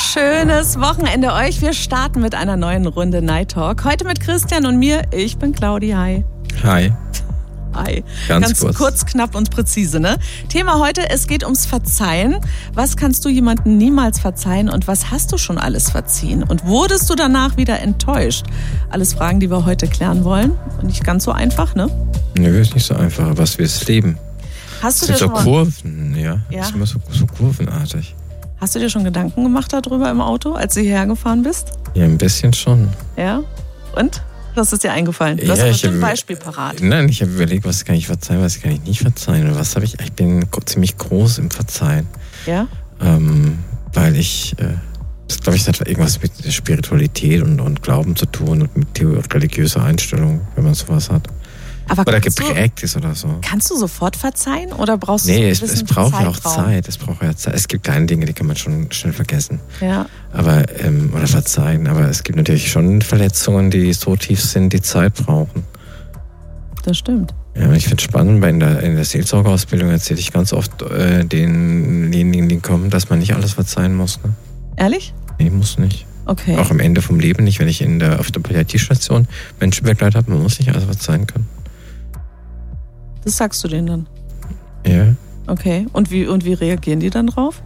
Schönes Wochenende euch. Wir starten mit einer neuen Runde Night Talk. Heute mit Christian und mir. Ich bin Claudi. Hi. Hi. Hi. Ganz kurz, knapp und präzise, ne? Thema heute, es geht ums Verzeihen. Was kannst du jemandem niemals verzeihen und was hast du schon alles verziehen? Und wurdest du danach wieder enttäuscht? Alles Fragen, die wir heute klären wollen. Nicht ganz so einfach, ne? Nö, ist nicht so einfach, aber es ist Leben. Hast du es dir sind so schon Kurven, ja. Ja? Es ist immer so kurvenartig. Hast du dir schon Gedanken gemacht darüber im Auto, als du hierher gefahren bist? Ja, ein bisschen schon. Ja? Und? Was ist dir eingefallen? Du hast bestimmt ein Beispiel parat. Nein, ich habe überlegt, was kann ich verzeihen, was kann ich nicht verzeihen. Und was habe ich? Ich bin ziemlich groß im Verzeihen. Ja? Weil das glaube ich, hat irgendwas mit Spiritualität und Glauben zu tun und mit religiöser Einstellung, wenn man sowas hat. Aber oder geprägt ist oder so. Kannst du sofort verzeihen oder brauchst du Nee, so ein es braucht ja auch Zeit. Es braucht ja Zeit. Es gibt kleine Dinge, die kann man schon schnell vergessen. Ja. Aber, oder verzeihen. Aber es gibt natürlich schon Verletzungen, die so tief sind, die Zeit brauchen. Das stimmt. Ja, ich finde es spannend, weil in der Seelsorgeausbildung erzähle ich ganz oft denjenigen, die kommen, dass man nicht alles verzeihen muss. Ne? Ehrlich? Nee, muss nicht. Okay. Auch am Ende vom Leben nicht, wenn ich auf der Palliativstation Menschen begleitet habe, man muss nicht alles verzeihen können. Das sagst du denen dann? Ja. Okay. Und wie reagieren die dann drauf?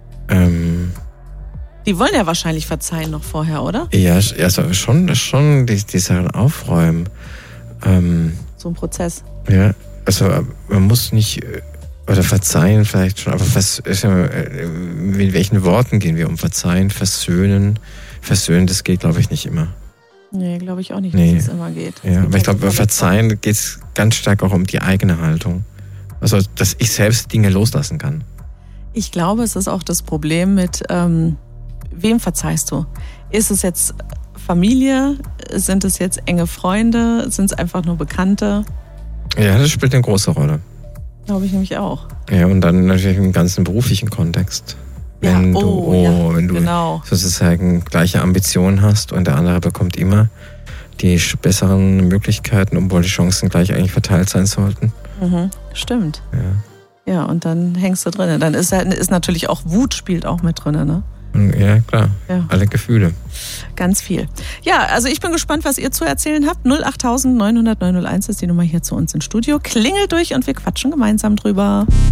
Die wollen ja wahrscheinlich verzeihen noch vorher, oder? Ja, also schon die Sachen aufräumen. So ein Prozess. Ja, also man muss nicht, oder verzeihen vielleicht schon, aber mit welchen Worten gehen wir um? Verzeihen, versöhnen, das geht, glaube ich, nicht immer. Nee, glaube ich auch nicht, dass es immer geht. Ja, aber ich glaube, bei Verzeihen geht es ganz stark auch um die eigene Haltung. Also, dass ich selbst Dinge loslassen kann. Ich glaube, es ist auch das Problem mit, wem verzeihst du? Ist es jetzt Familie? Sind es jetzt enge Freunde? Sind es einfach nur Bekannte? Ja, das spielt eine große Rolle. Glaube ich nämlich auch. Ja, und dann natürlich im ganzen beruflichen Kontext. Wenn du sozusagen gleiche Ambitionen hast und der andere bekommt immer die besseren Möglichkeiten, obwohl die Chancen gleich eigentlich verteilt sein sollten. Mhm, stimmt. Ja. Ja, und dann hängst du drin. Dann ist natürlich auch Wut spielt auch mit drin, ne? Ja, klar. Ja. Alle Gefühle. Ganz viel. Ja, also ich bin gespannt, was ihr zu erzählen habt. 08900 901 ist die Nummer hier zu uns ins Studio. Klingelt durch und wir quatschen gemeinsam drüber.